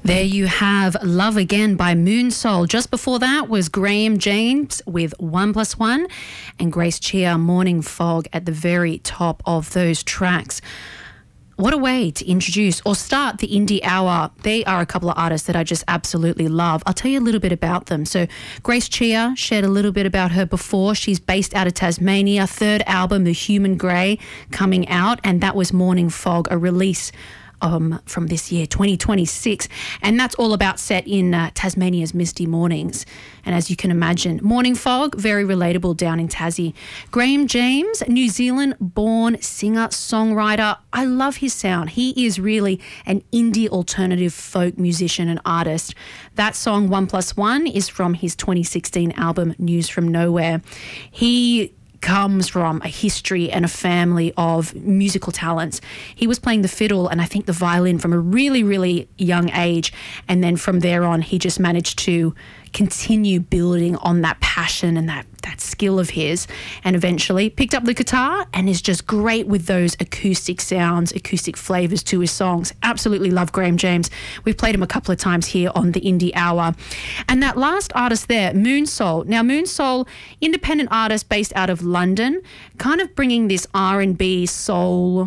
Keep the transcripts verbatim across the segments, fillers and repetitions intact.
There you have Love Again by Moonsoul. Just before that was Graham James with One Plus One and Grace Chia, Morning Fog at the very top of those tracks. What a way to introduce or start the Indie Hour. They are a couple of artists that I just absolutely love. I'll tell you a little bit about them. So Grace Chia, shared a little bit about her before. She's based out of Tasmania. Third album, The Human Grey, coming out, and that was Morning Fog, a release Um, from this year, twenty twenty-six, and that's all about set in uh, Tasmania's misty mornings. And as you can imagine, Morning Fog, very relatable down in Tassie. Graham James, New Zealand-born singer, songwriter. I love his sound. He is really an indie alternative folk musician and artist. That song, One Plus One, is from his twenty sixteen album, News from Nowhere. He comes from a history and a family of musical talents. He was playing the fiddle and I think the violin from a really, really young age. And then from there on, he just managed to continue building on that passion and that, that skill of his, and eventually picked up the guitar and is just great with those acoustic sounds, acoustic flavours to his songs. Absolutely love Graham James. We've played him a couple of times here on the Indie Hour. And that last artist there, Moonsoul. Now, Moonsoul, independent artist based out of London, kind of bringing this R and B soul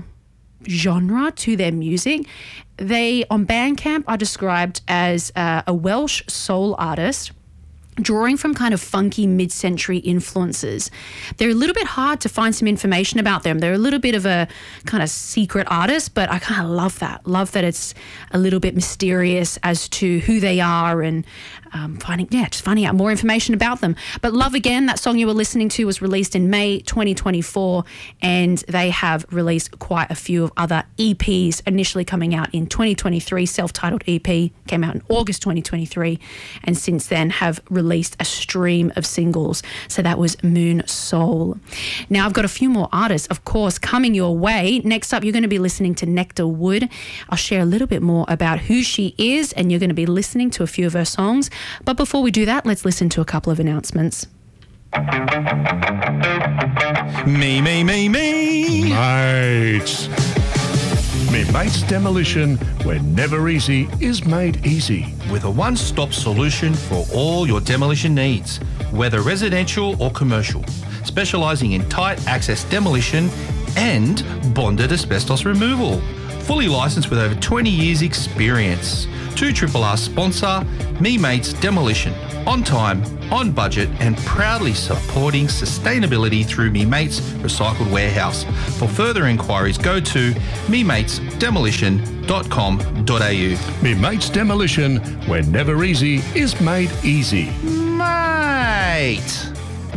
genre to their music. They, on Bandcamp, are described as uh, a Welsh soul artist, drawing from kind of funky mid-century influences. They're a little bit hard to find some information about them. They're a little bit of a kind of secret artist, but I kind of love that. Love that it's a little bit mysterious as to who they are and um, finding, yeah, just finding out more information about them. But Love Again, that song you were listening to, was released in May twenty twenty-four, and they have released quite a few of other E Ps, initially coming out in twenty twenty-three. Self-titled E P came out in August twenty twenty-three, and since then have released a stream of singles. So that was Moonsoul. Now I've got a few more artists, of course, coming your way. Next up, you're going to be listening to Nectar Wood. I'll share a little bit more about who she is, and you're going to be listening to a few of her songs. But before we do that, let's listen to a couple of announcements. Me, me, me, me. Mates. Me Mates Demolition, where never easy is made easy. With a one-stop solution for all your demolition needs, whether residential or commercial, specialising in tight access demolition and bonded asbestos removal. Fully licensed with over twenty years experience. two R R R sponsor, Me Mates Demolition. On time, on budget, and proudly supporting sustainability through Me Mates Recycled Warehouse. For further inquiries, go to me mates demolition dot com dot a u. Me Mates Demolition, where never easy is made easy. Mate!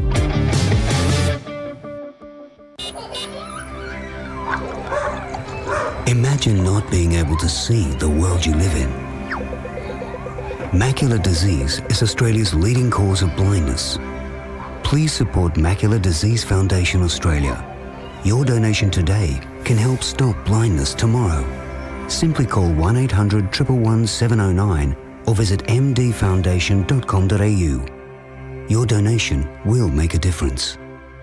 Imagine not being able to see the world you live in. Macular disease is Australia's leading cause of blindness. Please support Macular Disease Foundation Australia. Your donation today can help stop blindness tomorrow. Simply call one eight hundred, one one one, seven oh nine or visit m d foundation dot com dot a u. Your donation will make a difference.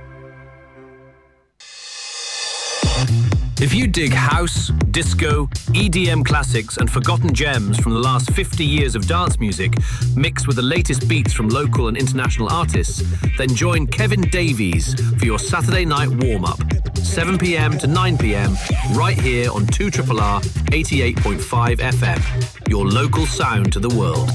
If you dig house, disco, E D M classics and forgotten gems from the last fifty years of dance music, mixed with the latest beats from local and international artists, then join Kevin Davies for your Saturday night warm-up, seven p m to nine p m, right here on two R R R eighty-eight point five F M, your local sound to the world.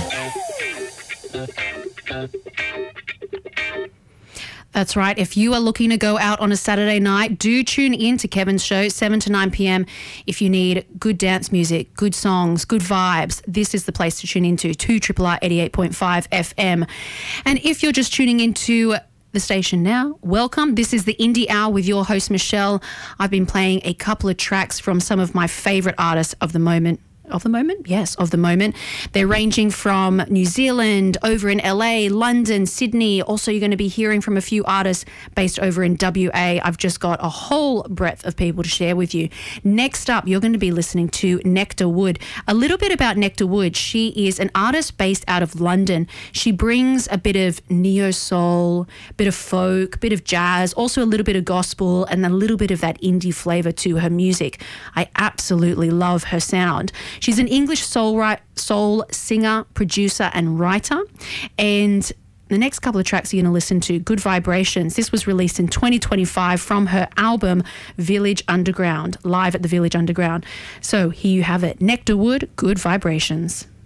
That's right. If you are looking to go out on a Saturday night, do tune in to Kevin's show, seven to nine p m. If you need good dance music, good songs, good vibes, this is the place to tune into, two R R R eighty-eight point five F M. And if you're just tuning into the station now, welcome. This is the Indie Hour with your host, Michelle. I've been playing a couple of tracks from some of my favourite artists of the moment. Of the moment? Yes, of the moment. They're ranging from New Zealand, over in L A, London, Sydney. Also, you're going to be hearing from a few artists based over in W A. I've just got a whole breadth of people to share with you. Next up, you're going to be listening to Nectar Wood. A little bit about Nectar Wood. She is an artist based out of London. She brings a bit of neo-soul, bit of folk, bit of jazz, also a little bit of gospel, and a little bit of that indie flavour to her music. I absolutely love her sound. She's an English soul, ri- soul singer, producer and writer. And the next couple of tracks you're going to listen to, Good Vibrations. This was released in twenty twenty-five from her album Village Underground, live at the Village Underground. So here you have it, Nectar Wood, Good Vibrations.